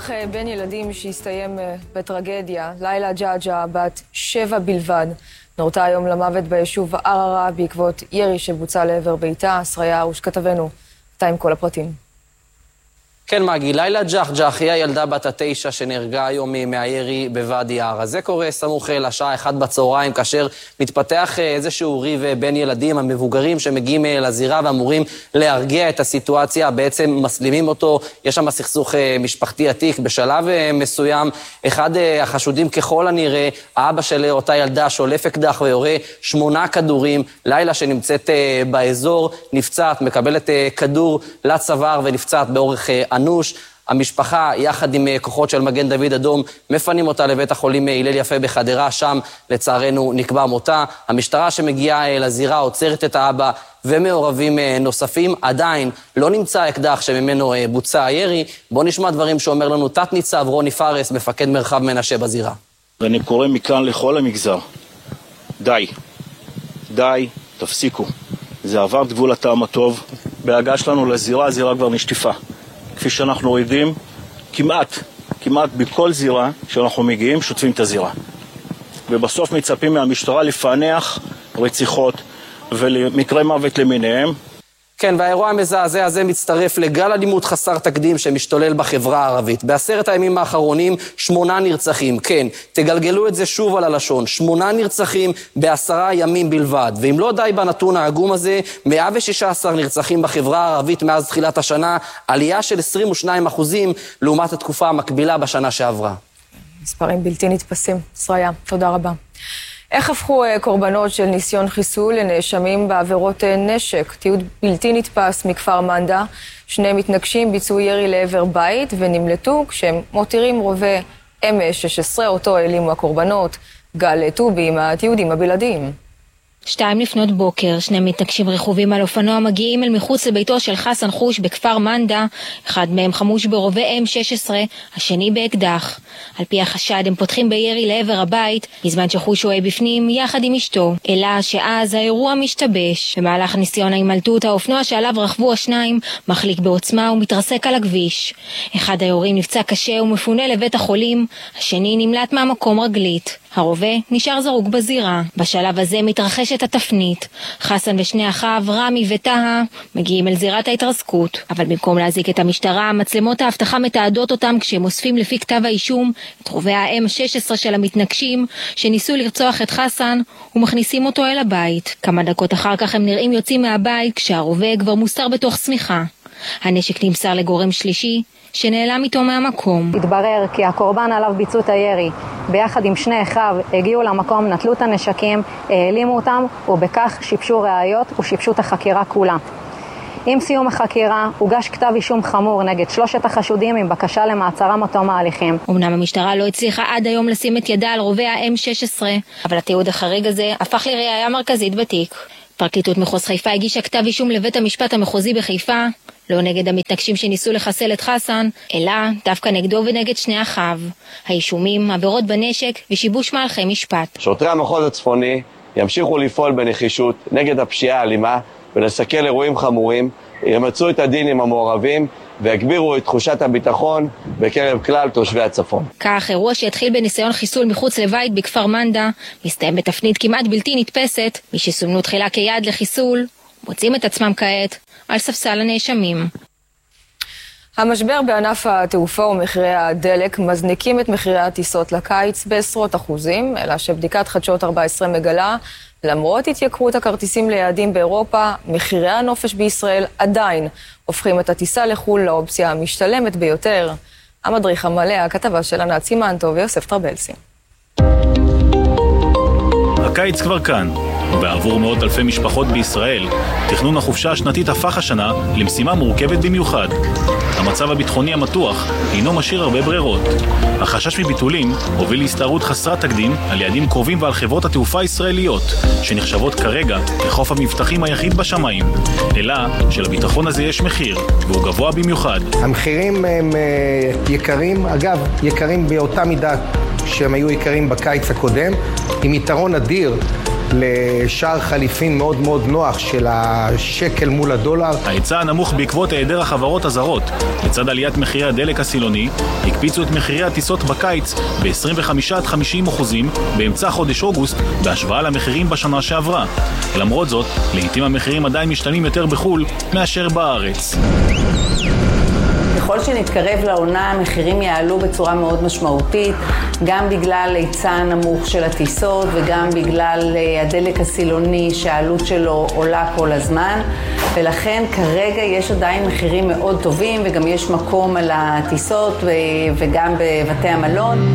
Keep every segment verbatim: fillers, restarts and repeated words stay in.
טבח בין ילדים שהסתיים בטרגדיה, לילה ג'אג'ה, בת שבע בלבד, נורתה היום למוות ביישוב ערערה בעקבות ירי שבוצע לעבר ביתה. שריה ארוש כתבנו, אתה עם כל הפרטים. כן, מגי, לילה ג'אג'ה, היא הילדה בת התשע שנהרגה היום מהירי בוואדי עארה. זה קורה סמוך לשעה אחת בצהריים, כאשר מתפתח איזשהו ריב בין ילדים. המבוגרים שמגיעים לזירה ואמורים להרגיע את הסיטואציה, בעצם מסלימים אותו. יש שם סכסוך משפחתי עתיק. בשלב מסוים, אחד החשודים ככל הנראה, האבא של אותה ילדה שולף אקדח ויורה שמונה כדורים. לילה שנמצאת באזור, נפצעת, מקבלת כדור לצוואר ונפצעת באורך אנוש. המשפחה, יחד עם כוחות של מגן דוד אדום, מפנים אותה לבית החולים הלל יפה בחדרה, שם לצערנו נקבע מותה. המשטרה שמגיעה לזירה עוצרת את האבא ומעורבים נוספים. עדיין לא נמצא אקדח שממנו בוצע הירי. בוא נשמע דברים שאומר לנו תת ניצב רוני פארס, מפקד מרחב מנשה בזירה. ואני קורא מכאן לכל המגזר, די, די, תפסיקו. זה עבר גבול הטעם הטוב. בהגעה שלנו לזירה, הזירה כבר נשטיפה. כפי שאנחנו יודעים, כמעט, כמעט בכל זירה שאנחנו מגיעים, שוטפים את הזירה. ובסוף מצפים מהמשטרה לפענח רציחות ולמקרי מוות למיניהם. כן, והאירוע המזעזע הזה מצטרף לגל אלימות חסר תקדים שמשתולל בחברה הערבית. בעשרת הימים האחרונים, שמונה נרצחים. כן, תגלגלו את זה שוב על הלשון. שמונה נרצחים בעשרה ימים בלבד. ואם לא די בנתון העגום הזה, מאה ושישה עשר נרצחים בחברה הערבית מאז תחילת השנה, עלייה של עשרים ושניים אחוזים לעומת התקופה המקבילה בשנה שעברה. מספרים בלתי נתפסים. שריה, תודה רבה. איך הפכו קורבנות של ניסיון חיסול לנאשמים בעבירות נשק? תיעוד בלתי נתפס מכפר מנדה. שני מתנגשים ביצעו ירי לעבר בית ונמלטו כשהם מותירים רובה אם שש עשרה, אותו העלימו הקורבנות. גל טובי עם התיעודים הבלעדיים. שתיים לפנות בוקר, שני מתנגשים רכובים על אופנוע מגיעים אל מחוץ לביתו של חסן חוש בכפר מנדה. אחד מהם חמוש ברובה אם שש עשרה, השני באקדח. על פי החשד הם פותחים בירי לעבר הבית, בזמן שחוש שוהה בפנים יחד עם אשתו. אלא שאז האירוע משתבש. במהלך ניסיון ההימלטות, האופנוע שעליו רכבו השניים מחליק בעוצמה ומתרסק על הכביש. אחד היורים נפצע קשה ומפונה לבית החולים, השני נמלט מהמקום רגלית. הרובה נשאר זרוק בזירה. בשלב הזה מתרחשת התפנית. חסן ושני אחיו, רמי וטהה, מגיעים אל זירת ההתרסקות. אבל במקום להזיק את המשטרה, מצלמות האבטחה מתעדות אותם כשהם אוספים לפי כתב האישום את רובה ה-אם שש עשרה של המתנגשים שניסו לרצוח את חסן ומכניסים אותו אל הבית. כמה דקות אחר כך הם נראים יוצאים מהבית כשהרובה כבר מוסתר בתוך סמיכה. הנשק נמסר לגורם שלישי שנעלם איתו מהמקום. התברר כי הקורבן עליו ביצעו את הירי ביחד עם שני אחיו הגיעו למקום, נטלו את הנשקים, העלימו אותם ובכך שיבשו ראיות ושיבשו את החקירה כולה. עם סיום החקירה הוגש כתב אישום חמור נגד שלושת החשודים עם בקשה למעצרם עד תום ההליכים. אמנם המשטרה לא הצליחה עד היום לשים את ידה על רובה ה-אם שש עשרה, אבל התיעוד החריג הזה הפך לראיה מרכזית בתיק. פרקליטות מחוז חיפה הגישה כתב אישום לבית המשפט המחוזי בחיפה, לא נגד המתנגשים שניסו לחסל את חסן, אלא דווקא נגדו ונגד שני אחיו. האישומים, עבירות בנשק ושיבוש מהלכי משפט. שוטרי המחוז הצפוני ימשיכו לפעול בנחישות נגד הפשיעה האלימה ולסכל אירועים חמורים, ימצאו את הדין עם המעורבים והגבירו את תחושת הביטחון בקרב כלל תושבי הצפון. כך, אירוע שהתחיל בניסיון חיסול מחוץ לבית בכפר מנדה, מסתיים בתפנית כמעט בלתי נתפסת. מי שסומנו תחילה כיעד לחיסול, מוצאים את עצמם כעת על ספסל הנאשמים. המשבר בענף התעופה ומחירי הדלק מזניקים את מחירי הטיסות לקיץ בעשרות אחוזים, אלא שבדיקת חדשות ארבע עשרה מגלה, למרות התייקרות הכרטיסים ליעדים באירופה, מחירי הנופש בישראל עדיין הופכים את הטיסה לחול לאופציה המשתלמת ביותר. המדריך המלא, הכתבה של ענת סימנטו ויוסף טרבלסי. הקיץ כבר כאן, ובעבור מאות אלפי משפחות בישראל, תכנון החופשה השנתית הפך השנה למשימה מורכבת במיוחד. המצב הביטחוני המתוח אינו משאיר הרבה ברירות. החשש מביטולים הוביל להסתערות חסרת תקדים על יעדים קרובים ועל חברות התעופה הישראליות, שנחשבות כרגע לחוף המבטחים היחיד בשמיים. אלא שלביטחון הזה יש מחיר, והוא גבוה במיוחד. המחירים הם יקרים, אגב, יקרים באותה מידה שהם היו יקרים בקיץ הקודם, עם יתרון אדיר לשער חליפין מאוד מאוד נוח של השקל מול הדולר. ההיצע הנמוך בעקבות היעדר החברות הזרות. לצד עליית מחירי הדלק הסילוני, הקפיצו את מחירי הטיסות בקיץ ב-עשרים וחמישה עד חמישים אחוזים באמצע חודש אוגוסט בהשוואה למחירים בשנה שעברה. למרות זאת, לעתים המחירים עדיין משתנים יותר בחול מאשר בארץ. ככל שנתקרב לעונה, המחירים יעלו בצורה מאוד משמעותית, גם בגלל היצע הנמוך של הטיסות וגם בגלל הדלק הסילוני שהעלות שלו עולה כל הזמן, ולכן כרגע יש עדיין מחירים מאוד טובים וגם יש מקום על הטיסות וגם בבתי המלון.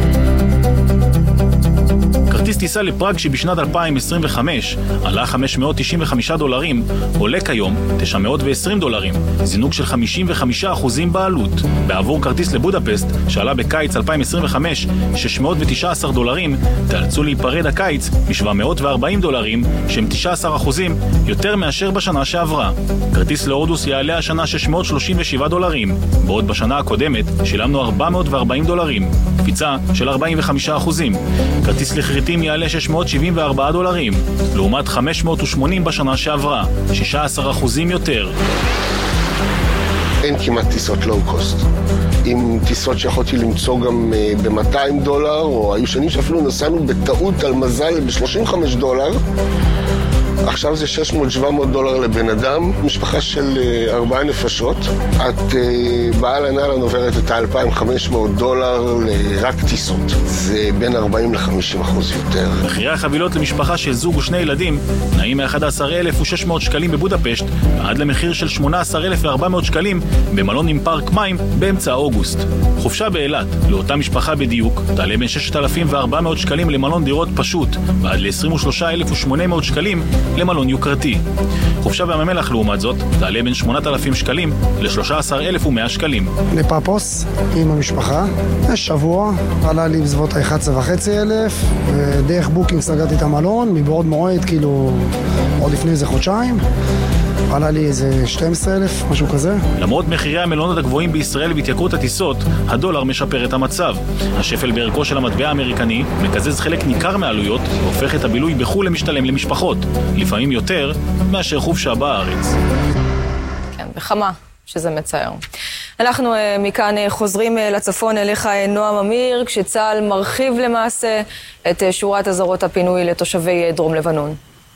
כרטיס טיסה לפראג שבשנת אלפיים עשרים וחמש עלה חמש מאות תשעים וחמישה דולרים, עולה כיום תשע מאות ועשרים דולרים, זינוק של חמישים וחמישה אחוזים בעלות. בעבור כרטיס לבודפסט שעלה בקיץ אלפיים עשרים וחמש שש מאות ותשעה עשר דולרים, תאלצו להיפרד הקיץ ב-שבע מאות וארבעים דולרים, שהם תשעה עשר אחוזים יותר מאשר בשנה שעברה. כרטיס להורדוס יעלה השנה שש מאות שלושים ושבעה דולרים, בעוד בשנה הקודמת שילמנו ארבע מאות וארבעים דולרים, קפיצה של ארבעים וחמישה אחוזים. כרטיס לחריטים יעלה שש מאות שבעים וארבעה דולרים, לעומת חמש מאות ושמונים בשנה שעברה, שישה עשר אחוזים יותר. אין כמעט טיסות לואו-קוסט. עם טיסות שיכולתי למצוא גם ב-מאתיים דולר, או היו שנים שאפילו נסענו בטעות על מזל ב-שלושים וחמישה דולר. עכשיו זה שש מאות שבע מאות דולר לבן אדם, משפחה של ארבעה נפשות. את באה לנהלן עוברת את ה-אלפיים וחמש מאות דולר לרק טיסות. זה בין ארבעים ל-חמישים אחוז יותר. מחירי החבילות למשפחה של זוג ושני ילדים נעים מ-אחד עשר אלף ושש מאות שקלים בבודפשט ועד למחיר של שמונה עשר אלף וארבע מאות שקלים במלון עם פארק מים באמצע אוגוסט. חופשה באילת לאותה משפחה בדיוק תעלה בין ששת אלפים וארבע מאות שקלים למלון דירות פשוט ועד ל-עשרים ושלושה אלף ושמונה מאות שקלים למלון יוקרתי. חופשה בים המלח לעומת זאת תעלה בין שמונת אלפים שקלים ל-שלושה עשר אלף ומאה שקלים. לפאפוס עם המשפחה, יש שבוע, עלה לי בסביבות ה-אחד עשר וחצי אלף, ודרך בוקינג סגרתי את המלון, מבעוד מועד, כאילו עוד לפני איזה חודשיים, עלה לי איזה שנים עשר אלף, משהו כזה. למרות מחירי המלונות הגבוהים בישראל והתייקרות הטיסות, הדולר משפר את המצב. השפל בערכו של המטבע האמריקני מקזז חלק ניכר מהעלויות והופך את הבילוי בחו"ל למשתלם למשפחות, לפעמים יותר מאשר חופשה בארץ. כן, בכמה שזה מצער. אנחנו מכאן חוזרים לצפון אליך נועם אמיר, כשצה"ל מרחיב למעשה את שורת אזהרות הפינוי לתושבי דרום לבנון.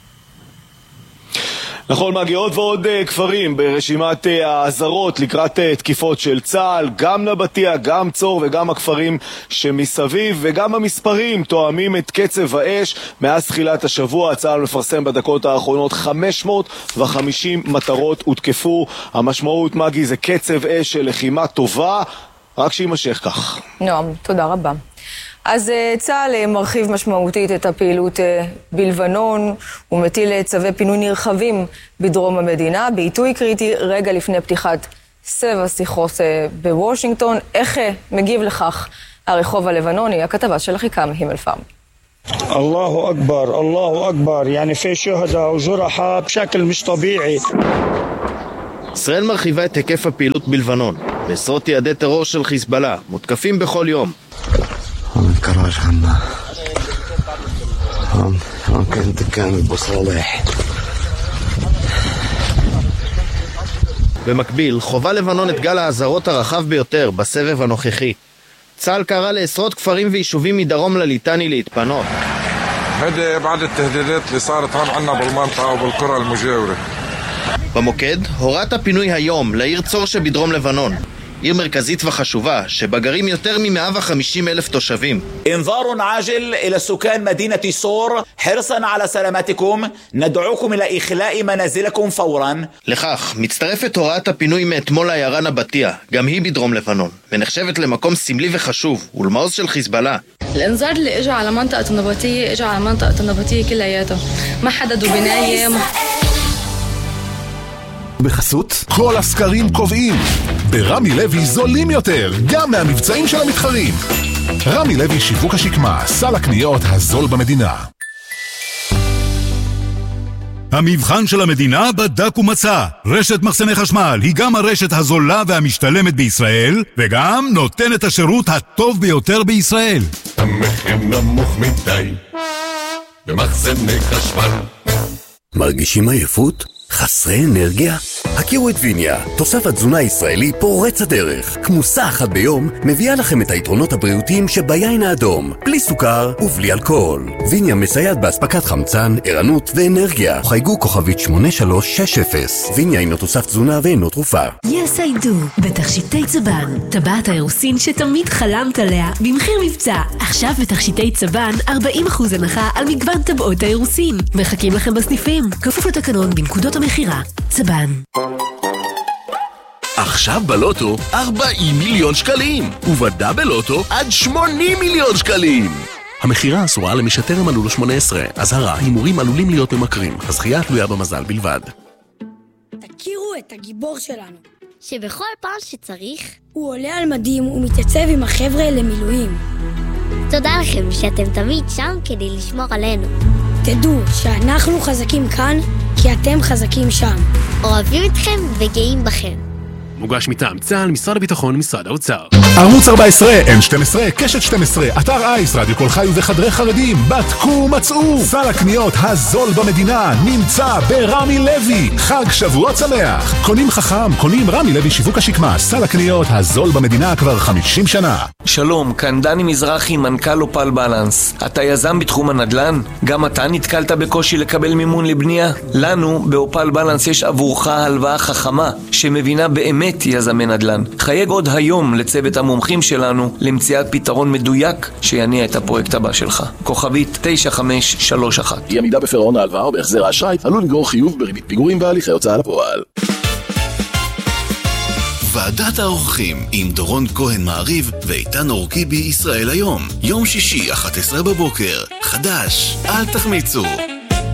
נכון, מגיעות ועוד כפרים ברשימת האזהרות לקראת תקיפות של צה"ל, גם נבטיה, גם צור וגם הכפרים שמסביב, וגם המספרים תואמים את קצב האש. מאז תחילת השבוע צה"ל מפרסם בדקות האחרונות חמש מאות וחמישים מטרות הותקפו. המשמעות, מגי, זה קצב אש של לחימה טובה, רק שימשך כך. נועם, תודה רבה. אז צה"ל מרחיב משמעותית את הפעילות בלבנון, הוא מטיל צווי פינוי נרחבים בדרום המדינה, בעיתוי קריטי רגע לפני פתיחת סבב שיחות בוושינגטון. איך מגיב לכך הרחוב הלבנוני? הכתבה של אחיקם הימל פארם. الله أكبر الله أكبر يعني في شهداء وجرحى بشكل مش طبيعي. ישראל מרחיבה את היקף הפעילות בלבנון, בעשרות יעדי טרור של חיזבאללה מותקפים בכל יום. هم الكراج عنا هم هم كنت كامل بصالح. במקביל, חובה לבנון את גל האזהרות הרחב ביותר בסבב הנוכחי. צה"ל קרא לעשרות כפרים ויישובים מדרום לליטני להתפנות. هذا بعد التهديدات اللي صارت هون عنا بالمنطقة وبالقرى المجاورة. במוקד, הורת הפינוי היום לעיר צור שבדרום לבנון. עיר מרכזית וחשובה, שבה גרים יותר מ-מאה וחמישים אלף תושבים. انذار عاجل إلى سكان مدينة صور حرصا على سلامتكم ندعوكم إلى إخلاء منازلكم فورا. לכך, מצטרפת הוראת הפינוי מאתמול לעיירה נבטיה, גם היא בדרום לבנון, ונחשבת למקום סמלי וחשוב, ולמעוז של חיזבאללה. الانذار اللي اجى على منطقة النبطية اجى على منطقة النبطية كلياتها ما حددوا بناية. בחסות, כל הסקרים קובעים. ברמי לוי זולים יותר, גם מהמבצעים של המתחרים. רמי לוי שיווק השקמה, סל הקניות הזול במדינה. המבחן של המדינה בדק ומצא. רשת מחסני חשמל היא גם הרשת הזולה והמשתלמת בישראל, וגם נותנת את השירות הטוב ביותר בישראל. המחיר נמוך מדי, במחסני חשמל. מרגישים עייפות? חסרי אנרגיה? הכירו את ויניה, תוסף תזונה ישראלי פורץ הדרך. כמוסה אחת ביום מביאה לכם את היתרונות הבריאותיים שביין האדום, בלי סוכר ובלי אלכוהול. ויניה מסייעת באספקת חמצן, ערנות ואנרגיה. חייגו כוכבית שמונה שלוש שש אפס. ויניה אינו תוסף תזונה ואינו תרופה. Yes I do, בתכשיטי צבן, טבעת האירוסין שתמיד חלמת עליה, במחיר מבצע. עכשיו בתכשיטי צבן ארבעים אחוז הנחה על מגוון טבעות האירוסין. מחכים לכם בסניפים, כפוף לתקנון בנקודות המחירה. צבן. עכשיו בלוטו ארבעים מיליון שקלים, ובדאבל לוטו עד שמונים מיליון שקלים. המחירה אסורה למי שטרם מלאו לו שמונה עשרה. אזהרה, הימורים עלולים להיות ממכרים. הזכייה תלויה במזל בלבד. תכירו את הגיבור שלנו, שבכל פעם שצריך הוא עולה על מדים ומתייצב עם החבר'ה למילואים. תודה לכם שאתם תמיד שם כדי לשמור עלינו. תדעו שאנחנו חזקים כאן כי אתם חזקים שם. אוהבים אתכם וגאים בכם. מוגש מטעם צה"ל, משרד הביטחון, משרד האוצר. ערוץ ארבע עשרה, אן שתים עשרה, קשת שתים עשרה, אתר אייס, רדיו כל חי וחדרי חרדים, בדקו מצאו. סל הקניות הזול במדינה נמצא ברמי לוי. חג שבועות שמח. קונים חכם, קונים רמי לוי שיווק השקמה. סל הקניות הזול במדינה כבר חמישים שנה. שלום, כאן דני מזרחי, מנכ"ל אופל בלנס. אתה יזם בתחום הנדל"ן? גם אתה נתקלת בקושי לקבל מימון לבנייה? לנו באופל בלנס יש עבורך הלוואה חכמה שמבינה באמת יזמי נדל"ן. חייג עוד היום לצוות המומחים שלנו למציאת פתרון מדויק שיניע את הפרויקט הבא שלך. כוכבית תשע חמש שלוש אחת. אי עמידה בפירעון ההלוואה או בהחזר האשראי עלול לגרור חיוב בריבית פיגורים והליכי הוצאה לפועל. ועדת האורחים עם דורון כהן מעריב ואיתן אורקי בישראל היום. יום שישי אחת עשרה בבוקר. חדש, אל תחמיצו.